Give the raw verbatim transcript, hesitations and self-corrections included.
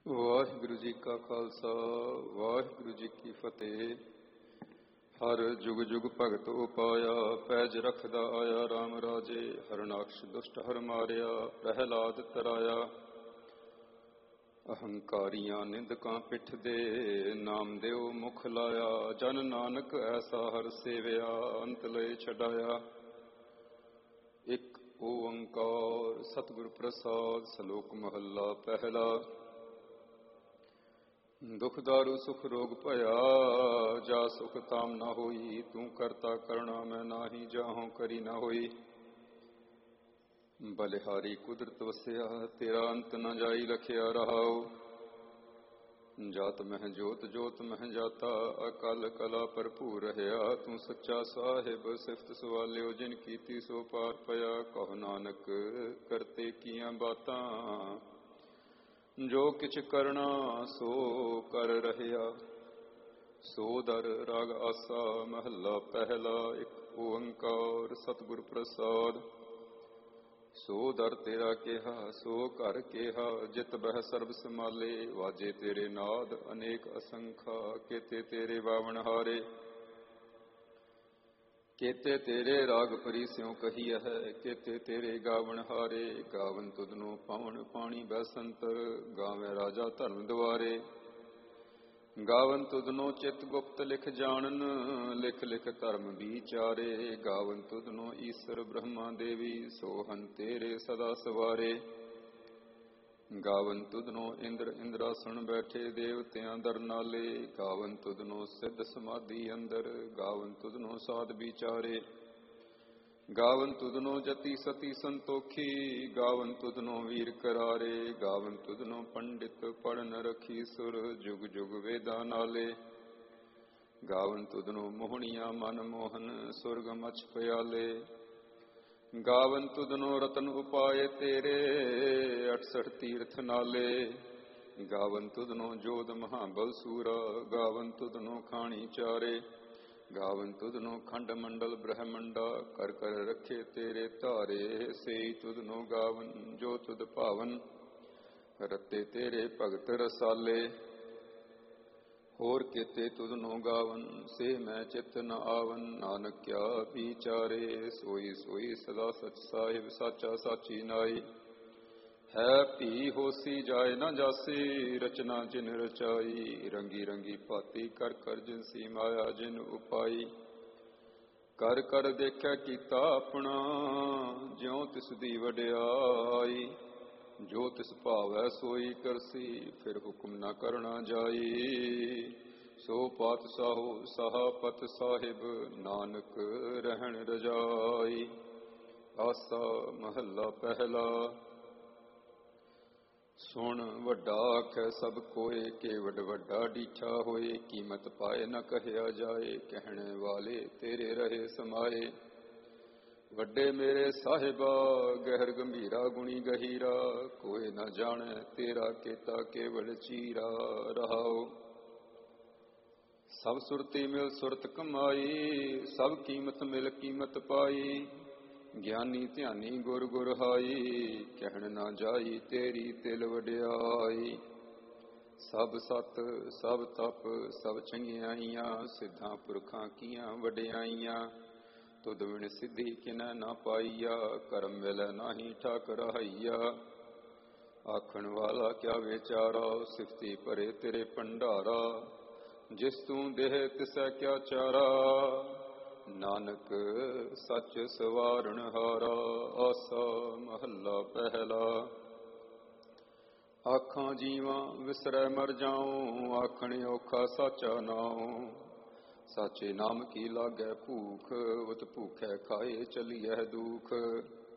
ਵਾਹਿਗੁਰੂ ਜੀ ਕਾ ਖਾਲਸਾ ਵਾਹਿਗੁਰੂ ਜੀ ਕੀ ਫਤਿਹ। ਹਰ ਜੁਗ ਜੁਗ ਭਗਤ ਉਪਾਇਆ, ਪੈਜ ਰਖਦਾ ਆਇਆ ਰਾਮ ਰਾਜੇ। ਹਰਨਾਕਸ਼ ਦੁਸ਼ਟ ਹਰ ਮਾਰਿਆ, ਪ੍ਰਹਿਲਾਦ ਤਰਾਇਆ। ਅਹੰਕਾਰੀਆਂ ਨਿੰਦਕਾਂ ਪਿੱਠ ਦੇ, ਨਾਮ ਦਿਓ ਮੁਖ ਲਾਇਆ। ਜਨ ਨਾਨਕ ਐਸਾ ਹਰ ਸੇਵਿਆ, ਅੰਤ ਲਏ ਛਡਾਇਆ। ਇੱਕ ਓੰਕਾਰ ਸਤਿਗੁਰ ਪ੍ਰਸਾਦ। ਸ਼ਲੋਕ ਮਹੱਲਾ ਪਹਿਲਾ। ਦੁਖ ਦਾਰੂ ਸੁਖ ਰੋਗ ਭਇਆ, ਜਾ ਸੁਖ ਤਾਮ ਨਾ ਹੋਈ। ਤੂੰ ਕਰਤਾ ਕਰਣਾ ਮੈਂ ਨਾਹੀ, ਜਾਹੋਂ ਕਰੀ ਨਾ ਹੋਈ। ਬਲਿਹਾਰੀ ਕੁਦਰਤ ਵਸਿਆ, ਤੇਰਾ ਅੰਤ ਨਾ ਜਾਈ ਲਖਿਆ ਰਹਾਉ। ਜਾਤ ਮਹਿ ਜੋਤ ਜੋਤ ਮਹਿ ਜਾਤਾ, ਅਕਲ ਕਲਾ ਭਰਪੂਰ ਰਹਿਆ। ਤੂੰ ਸੱਚਾ ਸਾਹਿਬ ਸਿਫਤ ਸਵਾਲਿਓ, ਜਿਨ ਕੀਤੀ ਸੋ ਪਾਰ ਪਿਆ। ਕਹੋ ਨਾਨਕ ਕਰਤੇ ਕੀਆਂ ਬਾਤਾਂ, ਜੋ ਕਿਛ ਕਰਨਾ ਸੋ ਕਰ ਰਹਿਆ। ਸੋ ਦਰ ਰਾਗ ਆਸਾ ਮਹੱਲਾ ਪਹਿਲਾ। ਇੱਕ ਓੰਕਾਰ ਸਤਿਗੁਰ ਪ੍ਰਸਾਦ। ਸੋ ਦਰ ਤੇਰਾ ਕਿਹਾ ਸੋ ਘਰ ਕਿਹਾ, ਜਿਤ ਬਹਿ ਸਰਬ ਸਮਾਲੇ। ਵਾਜੇ ਤੇਰੇ ਨਾਦ ਅਨੇਕ ਅਸੰਖਾ, ਕੇਤੇ ਤੇਰੇ ਬਾਵਣ ਹਾਰੇ। ਕੇਤੇ ਤੇਰੇ ਰਾਗ ਪਰੀ ਸਿਉ ਕਹੀਐ ਹੈ, ਕੇਤੇ ਤੇਰੇ ਗਾਵਣ ਹਾਰੇ। ਗਾਵਨ ਤੁਧਨੋ ਪਵਨ ਪਾਣੀ ਬੈਸੰਤਰ, ਗਾਵੇਂ ਰਾਜਾ ਧਰਮ ਦੁਆਰੇ। ਗਾਵਨ ਤੁਧਨੋ ਚਿਤ ਗੁਪਤ ਲਿਖ ਜਾਣਨ, ਲਿਖ ਲਿਖ ਧਰਮ ਵਿਚਾਰੇ। ਗਾਵਨ ਤੁਧਨੋ ਈਸਰ ਬ੍ਰਹਮਾ ਦੇਵੀ, ਸੋਹਨ ਤੇਰੇ ਸਦਾ ਸਵਾਰੇ। ਗਾਵਨ ਤੁਧਨੋ ਇੰਦਰ ਇੰਦਰਾਸਣ ਬੈਠੇ, ਦੇਵਤਿਆਂ ਦਰ ਨਾਲੇ। ਗਾਵਨ ਤੁਧਨੋ ਸਿੱਧ ਸਮਾਧੀ ਅੰਦਰ, ਗਾਵਨ ਤੁਧਨੋ ਸਾਧ ਵਿਚਾਰੇ। ਗਾਵਨ ਤੁਧਨੋ ਜਤੀ ਸਤੀ ਸੰਤੋਖੀ, ਗਾਵਨ ਤੁਧਨੋ ਵੀਰ ਕਰਾਰੇ। ਗਾਵਨ ਤੁਧਨੋ ਪੰਡਿਤ ਪੜਨ ਰਖੀ ਸੁਰ, ਜੁਗ ਜੁਗ ਵੇਦਾਂ ਨਾਲੇ। ਗਾਵਨ ਤੁਧਨੋ ਮੋਹਣੀਆਂ ਮਨ ਮੋਹਨ, ਸੁਰਗ ਮਛ ਪਿਆਲੇ। ਗਾਵਨ ਤੁਧਨੋ ਰਤਨ ਉਪਾਏ ਤੇਰੇ, ਅਠਸਠ ਤੀਰਥ ਨਾਲੇ। ਗਾਵਨ ਤੁਧਨੋ ਜੋਧ ਮਹਾਬਲ ਸੂਰਾ, ਗਾਵਨ ਤੁਧਨੋ ਖਾਣੀ ਚਾਰੇ। ਗਾਵਨ ਤੁਧਨੋ ਖੰਡ ਮੰਡਲ ਬ੍ਰਹਮੰਡਾ, ਕਰ ਕਰ ਰੱਖੇ ਤੇਰੇ ਧਾਰੇ। ਸੇਈ ਤੁਧਨੋ ਗਾਵਨ ਜੋ ਤੁਧ ਭਾਵਨ, ਰਤੇ ਤੇਰੇ ਭਗਤ ਰਸਾਲੇ। ਹੋਰ ਕੇਤੇ ਤੁਧਨੋ ਗਾਵਨ, ਸੇ ਮੈਂ ਚਿਤ ਨ ਆਵਨ। ਨਾਨਕ ਕਿਆ ਵਿਚਾਰੇ, ਸੋਈ ਸੋਈ ਸਦਾ ਸਚ ਸਾਹਿਬ, ਸਾਚਾ ਸਾਚੀ ਨਾਈ। ਹੈ ਭੀ ਹੋਸੀ ਜਾਏ ਨਾ ਜਾਸੀ, ਰਚਨਾ ਜਿਨ ਰਚਾਈ। ਰੰਗੀ ਰੰਗੀ ਭਾਤੀ ਕਰ ਕਰ ਜਿਨਸੀ ਮਾਇਆ ਜਿਨ ਉਪਾਈ। ਕਰ ਕਰ ਦੇਖਿਆ ਕੀਤਾ ਆਪਣਾ, ਜਿਉ ਤਿਸ ਦੀ ਵਡਿਆਈ। ਜੋ ਤਿਸ ਭਾਵੈ ਸੋਈ ਕਰਸੀ, ਫਿਰ ਹੁਕਮ ਨਾ ਕਰਨਾ ਜਾਈ। ਸੋ ਪਾਤਸ਼ਾਹੋ ਸਹਾਪਤ ਸਾਹਿਬ, ਨਾਨਕ ਰਹਿਣ ਰਜਾਈ। ਆਸਾ ਮਹੱਲਾ ਪਹਿਲਾ। ਸੁਣ ਵੱਡਾ ਆਖੈ ਸਭ ਕੋਏ, ਕੇਵਡ ਵੱਡਾ ਡੀਠਾ ਹੋਏ। ਕੀਮਤ ਪਾਏ ਨ ਕਹਿਆ ਜਾਏ, ਕਹਿਣੇ ਵਾਲੇ ਤੇਰੇ ਰਹੇ ਸਮਾਏ। ਵੱਡੇ ਮੇਰੇ ਸਾਹਿਬਾ, ਗਹਿਰ ਗੰਭੀਰਾ ਗੁਣੀ ਗਹੀਰਾ। ਕੋਇ ਨ ਜਾਣੈ ਤੇਰਾ ਕੀਤਾ, ਕੇਵਲ ਚੀਰਾ ਰਹਾਉ। ਸਭ ਸੁਰਤੀ ਮਿਲ ਸੁਰਤ ਕਮਾਈ, ਸਭ ਕੀਮਤ ਮਿਲ ਕੀਮਤ ਪਾਈ। ਗਿਆਨੀ ਧਿਆਨੀ ਗੁਰ ਗੁਰ ਹਾਈ, ਕਹਿਣ ਨਾ ਜਾਈ ਤੇਰੀ ਤਿਲ ਵਡਿਆਈ। ਸਭ ਸਤ ਸਭ ਤਪ ਸਭ ਚੰਗਿਆਈਆਂ, ਸਿੱਧਾਂ ਪੁਰਖਾਂ ਕੀਆਂ ਵਡਿਆਈਆਂ। ਤੁਧ ਵਿਣ ਸਿੱਧੀ ਕਿਨੈ ਨਾ ਪਾਈਆ, ਕਰਮ ਮਿਲੈ ਨਾਹੀ ਠਾਕੁਰ ਹਾਈਆ। ਆਖਣ ਵਾਲਾ ਕਿਆ ਵਿਚਾਰਾ, ਸਿਫਤੀ ਭਰੇ ਤੇਰੇ ਭੰਡਾਰਾ। ਜਿਸ ਤੂੰ ਦੇਹ ਤਿਸੈ ਕਿਆ ਚਾਰਾ, ਨਾਨਕ ਸੱਚ ਸਵਾਰਣ ਹਾਰਾ। ਆਸਾ ਮਹੱਲਾ ਪਹਿਲਾ। ਆਖਾਂ ਜੀਵਾਂ ਵਿਸਰੈ ਮਰ ਜਾਉ, ਆਖਣ ਔਖਾ ਸਾਚਾ ਨਾਉ। ਸਾਚੇ ਨਾਮ ਕੀ ਲਾਗੈ ਭੂਖ, ਉਤ ਭੂਖੈ ਖਾਏ ਚਲੀਐ ਦੂਖ।